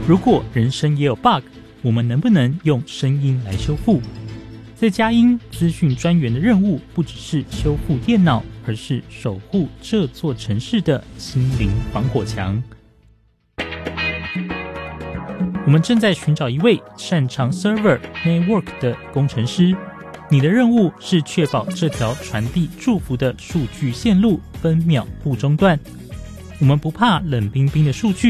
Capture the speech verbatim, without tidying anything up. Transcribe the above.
如果人生也有 bug， 我们能不能用声音来修复？在佳音资讯专员的任务不只是修复电脑，而是守护这座城市的心灵防火墙。我们正在寻找一位擅长 server network 的工程师，你的任务是确保这条传递祝福的数据线路分秒不中断。我们不怕冷冰冰的数据，